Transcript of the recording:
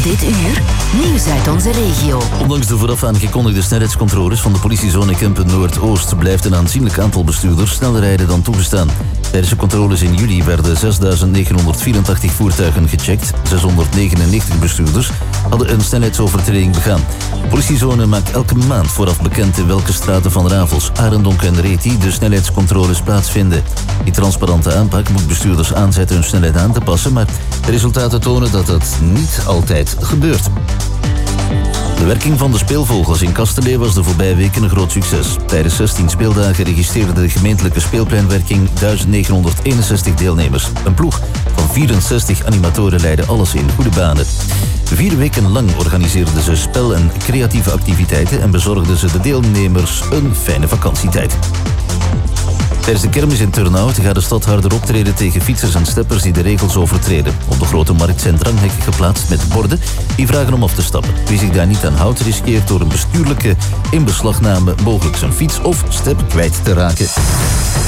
Dit uur, nieuws uit onze regio. Ondanks de vooraf aangekondigde snelheidscontroles van de politiezone Kempen Noordoost blijft een aanzienlijk aantal bestuurders sneller rijden dan toegestaan. Tijdens de controles in juli werden 6.984 voertuigen gecheckt. 699 bestuurders hadden een snelheidsovertreding begaan. De politiezone maakt elke maand vooraf bekend in welke straten van Ravels, Arendonk en Reti de snelheidscontroles plaatsvinden. Die transparante aanpak moet bestuurders aanzetten hun snelheid aan te passen, maar de resultaten tonen dat dat niet altijd gebeurt. De werking van de speelvogels in Kasteleeuw was de voorbije weken een groot succes. Tijdens 16 speeldagen registreerde de gemeentelijke speelpleinwerking 1961 deelnemers. Een ploeg van 64 animatoren leidde alles in goede banen. 4 weken lang organiseerden ze spel- en creatieve activiteiten en bezorgden ze de deelnemers een fijne vakantietijd. Tijdens de kermis in Turnhout gaat de stad harder optreden tegen fietsers en steppers die de regels overtreden. Op de grote markt zijn dranghekken geplaatst met borden die vragen om af te stappen. Wie zich daar niet aan houdt, riskeert door een bestuurlijke inbeslagname mogelijk zijn fiets of step kwijt te raken.